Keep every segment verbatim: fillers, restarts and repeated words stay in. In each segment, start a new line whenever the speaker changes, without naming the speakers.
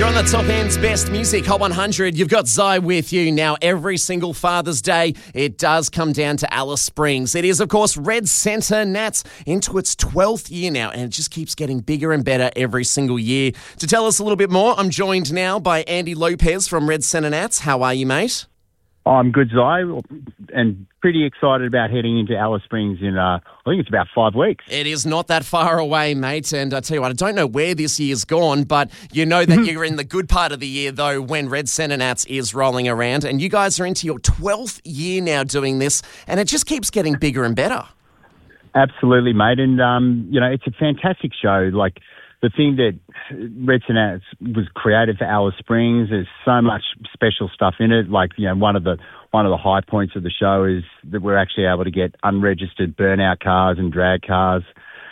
on the top end's best music, Hot one hundred. You've got Zai with you. Now, every single Father's Day, it does come down to Alice Springs. It is, of course, Red Centre Nats into its twelfth year now, and it just keeps getting bigger and better every single year. To tell us a little bit more, I'm joined now by Andy Lopez from Red Centre Nats. How are you, mate?
I'm good, Zai, and pretty excited about heading into Alice Springs in, uh, I think it's about five weeks.
It is not that far away, mate, and I tell you what, I don't know where this year's gone, but you know that you're in the good part of the year, though, when Red Centre Nats is rolling around, and you guys are into your twelfth year now doing this, and it just keeps getting bigger and better.
Absolutely, mate, and, um, you know, it's a fantastic show. Like, the thing that Red Centre Nats was created for Alice Springs, there's so much special stuff in it. Like, you know, one of the one of the high points of the show is that we're actually able to get unregistered burnout cars and drag cars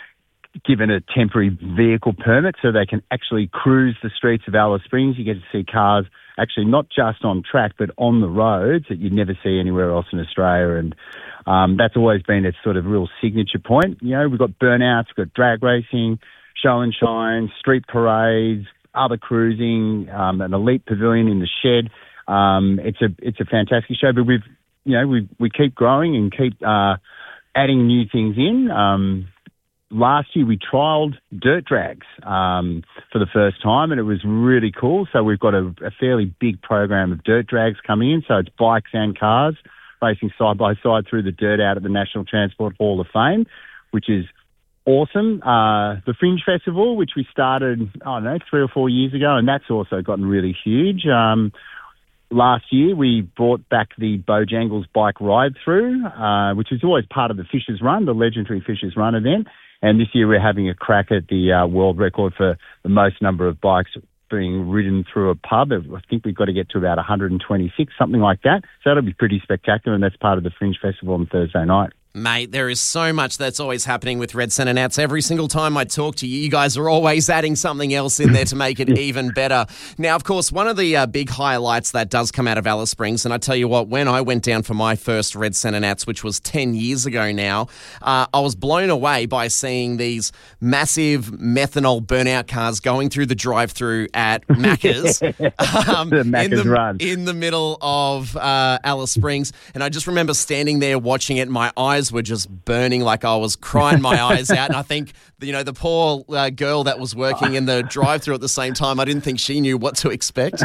given a temporary vehicle permit so they can actually cruise the streets of Alice Springs. You get to see cars actually not just on track but on the roads that you'd never see anywhere else in Australia, and um, that's always been its sort of real signature point. You know, we've got burnouts, we've got drag racing, show and shine, street parades, other cruising, um, an elite pavilion in the shed. Um, it's a it's a fantastic show, but we've you know we we keep growing and keep uh, adding new things in. Um, last year we trialled dirt drags um, for the first time, and it was really cool. So we've got a, a fairly big program of dirt drags coming in. So it's bikes and cars racing side by side through the dirt out at the National Transport Hall of Fame, which is awesome. Uh, the Fringe Festival, which we started, I don't know, three or four years ago, and that's also gotten really huge. Um, last year, we brought back the Bojangles Bike Ride-Through, uh, which is always part of the Fishers Run, the legendary Fishers Run event. And this year we're having a crack at the uh, world record for the most number of bikes being ridden through a pub. I think we've got to get to about one hundred twenty-six, something like that. So that'll be pretty spectacular, and that's part of the Fringe Festival on Thursday night.
Mate, there is so much that's always happening with Red Centre Nats. Every single time I talk to you, you guys are always adding something else in there to make it even better. Now, of course, one of the uh, big highlights that does come out of Alice Springs, and I tell you what, when I went down for my first Red Centre Nats, which was ten years ago now, uh, I was blown away by seeing these massive methanol burnout cars going through the drive-through at Macca's, um,
the Macca's
in, the,
run.
in the middle of uh, Alice Springs. And I just remember standing there watching it, my eyes were just burning, like I was crying my eyes out. And I think, you know, the poor uh, girl that was working in the drive-thru at the same time, I didn't think she knew what to expect.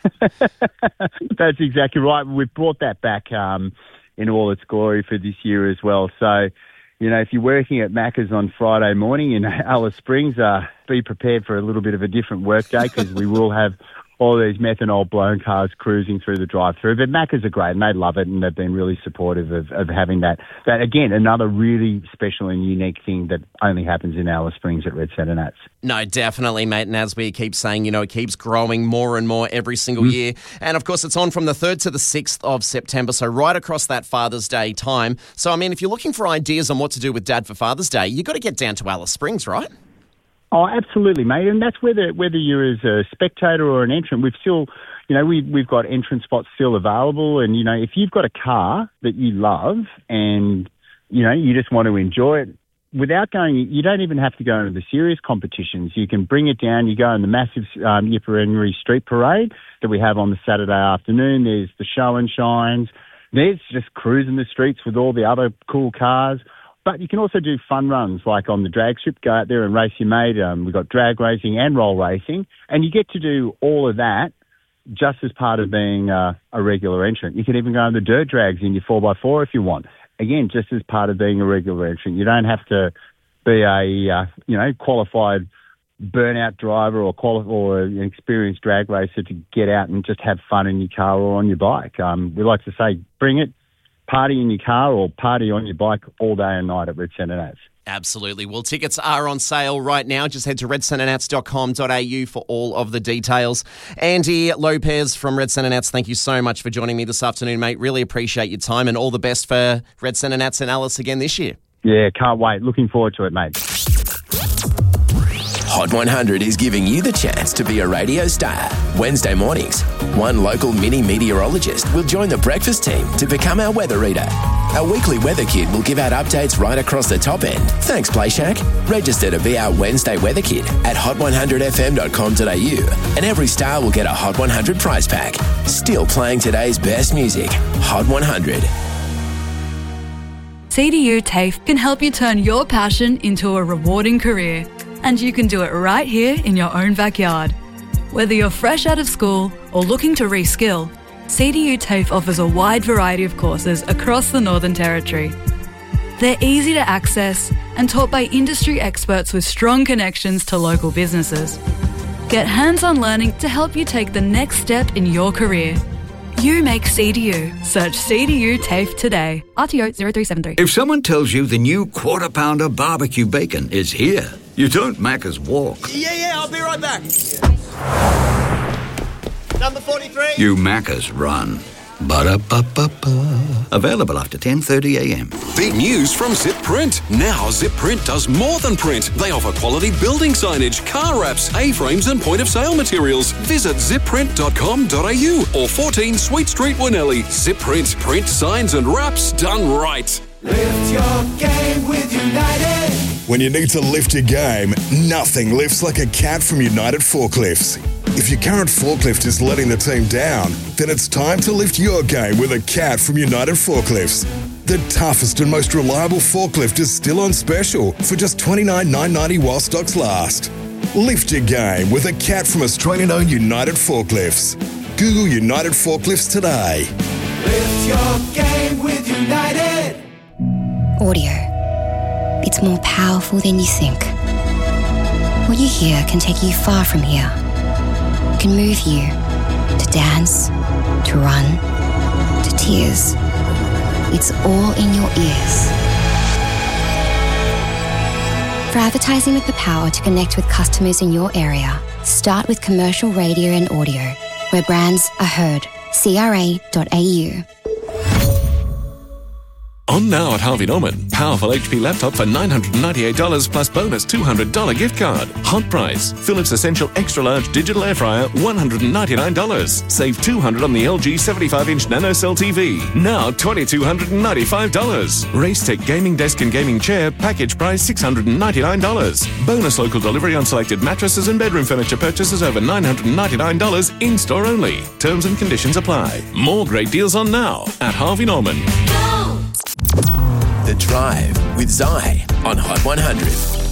That's exactly right. We've brought that back um, in all its glory for this year as well. So, you know, if you're working at Macca's on Friday morning in Alice Springs, uh, be prepared for a little bit of a different work day, because we will have all these methanol blown cars cruising through the drive-through. But Macca's are great, and they love it, and they've been really supportive of, of having that. That, again, another really special and unique thing that only happens in Alice Springs at Red Centre Nats.
No, definitely, mate. And as we keep saying, you know, it keeps growing more and more every single mm. year. And, of course, it's on from the third to the sixth of September, so right across that Father's Day time. So, I mean, if you're looking for ideas on what to do with Dad for Father's Day, you've got to get down to Alice Springs, right?
Oh, absolutely, mate. And that's whether whether you're as a spectator or an entrant, we've still, you know, we, we've got entrance spots still available. And, you know, if you've got a car that you love and, you know, you just want to enjoy it, without going, you don't even have to go into the serious competitions. You can bring it down. You go in the massive um, Yipperenry Street Parade that we have on the Saturday afternoon. There's the show and shines. There's just cruising the streets with all the other cool cars. But you can also do fun runs, like on the drag strip, go out there and race your mate. Um, we've got drag racing and roll racing, and you get to do all of that just as part of being uh, a regular entrant. You can even go on the dirt drags in your four by four if you want. Again, just as part of being a regular entrant. You don't have to be a uh, you know qualified burnout driver or quali- or an experienced drag racer to get out and just have fun in your car or on your bike. Um, we like to say, bring it. Party in your car or party on your bike all day and night at Red Centre Nats.
Absolutely. Well, tickets are on sale right now. Just head to red centre nats dot com dot a u for all of the details. Andy Lopez from Red Centre Nats, thank you so much for joining me this afternoon, mate. Really appreciate your time, and all the best for Red Centre Nats and Alice again this year.
Yeah, can't wait. Looking forward to it, mate.
Hot one hundred is giving you the chance to be a radio star. Wednesday mornings, one local mini meteorologist will join the breakfast team to become our weather reader. Our weekly weather kid will give out updates right across the top end. Thanks, PlayShack. Register to be our Wednesday weather kid at hot one hundred f m dot com dot a u, and every star will get a Hot one hundred prize pack. Still playing today's best music. Hot one hundred.
C D U TAFE can help you turn your passion into a rewarding career, and you can do it right here in your own backyard. Whether you're fresh out of school or looking to reskill, C D U TAFE offers a wide variety of courses across the Northern Territory. They're easy to access and taught by industry experts with strong connections to local businesses. Get hands-on learning to help you take the next step in your career. You make C D U. Search C D U TAFE today. R T O zero three seven three.
If someone tells you the new Quarter Pounder barbecue bacon is here, you don't Macca's walk.
Yeah, yeah, I'll be right back. Number forty-three.
You Macca's run. Ba-da-ba-ba-ba. Available after ten thirty a m.
Big news from Zip Print. Now Zip Print does more than print. They offer quality building signage, car wraps, A-frames and point-of-sale materials. Visit zip print dot com dot a u or fourteen Sweet Street, Winnelly. Zip Print. Print signs and wraps done right.
Lift your game with United.
When you need to lift your game, nothing lifts like a cat from United Forklifts. If your current forklift is letting the team down, then it's time to lift your game with a cat from United Forklifts. The toughest and most reliable forklift is still on special for just twenty-nine thousand nine hundred ninety while stocks last. Lift your game with a cat from Australian-owned United Forklifts. Google United Forklifts today.
Lift your game with United.
Audio. It's more powerful than you think. What you hear can take you far from here. It can move you to dance, to run, to tears. It's all in your ears. For advertising with the power to connect with customers in your area, start with commercial radio and audio, where brands are heard. C R A dot A U.
On now at Harvey Norman. Powerful H P laptop for nine hundred ninety-eight dollars plus bonus two hundred dollars gift card. Hot price. Philips Essential Extra Large Digital Air Fryer one hundred ninety-nine dollars. Save two hundred dollars on the L G seventy-five inch Nano Cell T V. Now two thousand two hundred ninety-five dollars. Racetech Gaming Desk and Gaming Chair. Package price six hundred ninety-nine dollars. Bonus local delivery on selected mattresses and bedroom furniture purchases over nine hundred ninety-nine dollars in store only. Terms and conditions apply. More great deals on now at Harvey Norman.
The Drive with Zai on Hot one hundred.